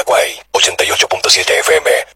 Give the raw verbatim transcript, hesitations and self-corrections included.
Higüey, ochenta y ocho punto siete F M.